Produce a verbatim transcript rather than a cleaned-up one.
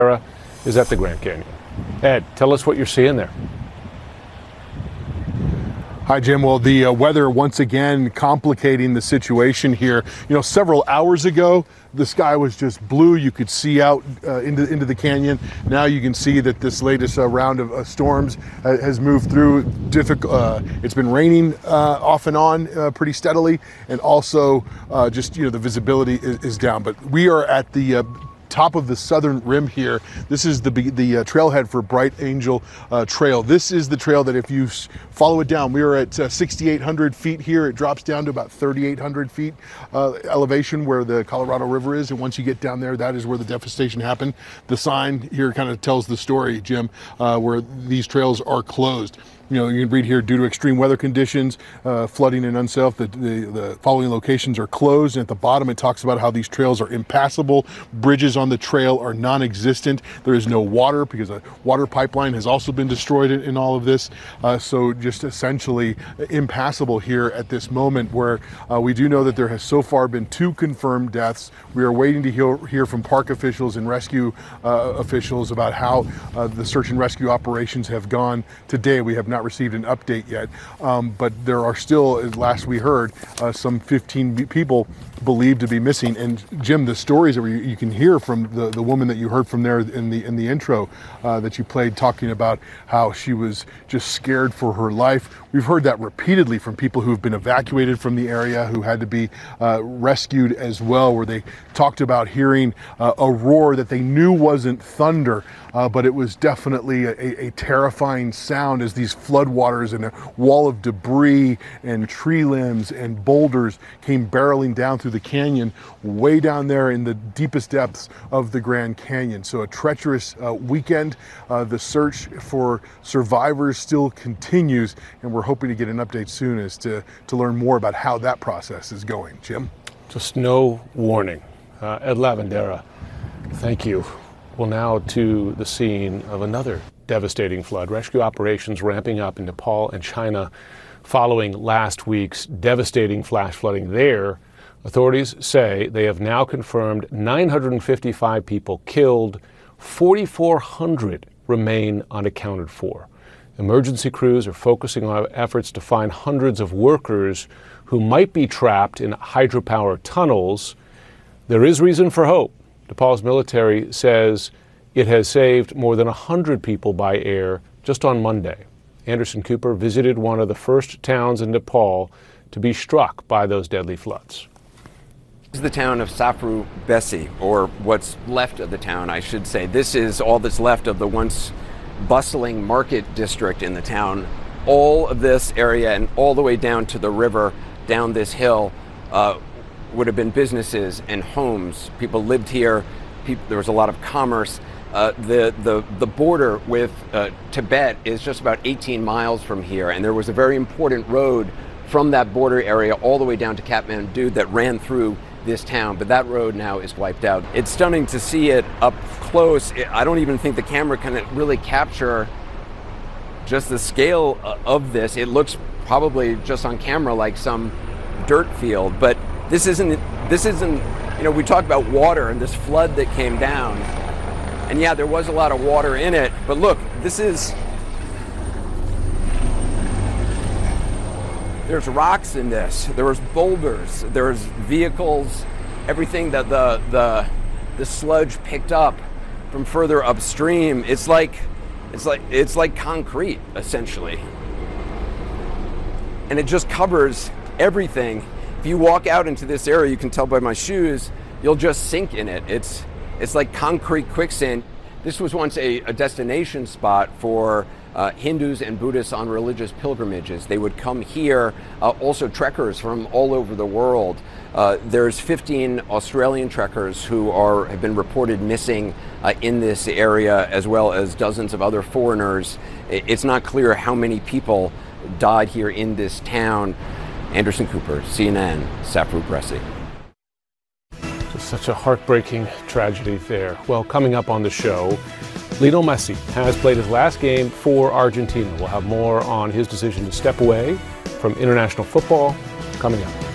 is at the Grand Canyon. Ed, tell us what you're seeing there. Hi, Jim. Well, the uh, weather once again complicating the situation here. You know, several hours ago, the sky was just blue. You could see out uh, into, into the canyon. Now you can see that this latest uh, round of uh, storms uh, has moved through. Difficult. Uh, it's been raining uh, off and on uh, pretty steadily, and also uh, just, you know, the visibility is, is down. But we are at the uh, top of the southern rim here. This is the the uh, trailhead for Bright Angel uh, Trail. This is the trail that if you follow it down, we are at uh, sixty-eight hundred feet here. It drops down to about thirty-eight hundred feet uh, elevation where the Colorado River is. And once you get down there, that is where the devastation happened. The sign here kind of tells the story, Jim, uh, where these trails are closed. You know, you can read here, due to extreme weather conditions, uh, flooding and unsafe, the, the, the following locations are closed. And at the bottom, it talks about how these trails are impassable. Bridges on the trail are non-existent. There is no water because a water pipeline has also been destroyed in, in all of this. Uh, so just essentially impassable here at this moment, where uh, we do know that there has so far been two confirmed deaths. We are waiting to hear, hear from park officials and rescue uh, officials about how uh, the search and rescue operations have gone today. We have not received an update yet, um, but there are still, as last we heard, uh, some fifteen people believed to be missing. And Jim, the stories that you can hear from the, the woman that you heard from there in the in the intro uh, that you played, talking about how she was just scared for her life. We've heard that repeatedly from people who've been evacuated from the area, who had to be uh, rescued as well, where they talked about hearing uh, a roar that they knew wasn't thunder, uh, but it was definitely a, a terrifying sound as these floodwaters and a wall of debris and tree limbs and boulders came barreling down through the canyon, way down there in the deepest depths of the Grand Canyon. So a treacherous uh, weekend. Uh, the search for survivors still continues, and we're hoping to get an update soon as to, to learn more about how that process is going. Jim? Just no warning. Uh, Ed Lavandera, thank you. Well, now to the scene of another devastating flood. Rescue operations ramping up in Nepal and China following last week's devastating flash flooding there. Authorities say they have now confirmed nine hundred fifty-five people killed, forty-four hundred remain unaccounted for. Emergency crews are focusing on efforts to find hundreds of workers who might be trapped in hydropower tunnels. There is reason for hope. Nepal's military says it has saved more than one hundred people by air just on Monday. Anderson Cooper visited one of the first towns in Nepal to be struck by those deadly floods. This is the town of Safru Besi, or what's left of the town, I should say. This is all that's left of the once bustling market district in the town. All of this area and all the way down to the river, down this hill, uh, would have been businesses and homes. People lived here. People, there was a lot of commerce. Uh, the, the, the border with uh, Tibet is just about eighteen miles from here, and there was a very important road from that border area all the way down to Kathmandu that ran through this town, but that road now is wiped out. It's stunning to see it up close. I don't even think the camera can really capture just the scale of this. It looks probably just on camera like some dirt field, but this isn't, this isn't, you know, we talk about water and this flood that came down, and yeah, there was a lot of water in it, but look, this is, there's rocks in this, there was boulders, there's vehicles, everything that the, the, the sludge picked up from further upstream. It's like, it's like, it's like concrete, essentially. And it just covers everything. If you walk out into this area, you can tell by my shoes, you'll just sink in it. It's, it's like concrete quicksand. This was once a, a destination spot for uh, Hindus and Buddhists on religious pilgrimages. They would come here, uh, also trekkers from all over the world. Uh, there's fifteen Australian trekkers who are have been reported missing uh, in this area, as well as dozens of other foreigners. It's not clear how many people died here in this town. Anderson Cooper, C N N, Safru Besi. Just such a heartbreaking tragedy there. Well, coming up on the show, Lionel Messi has played his last game for Argentina. We'll have more on his decision to step away from international football coming up.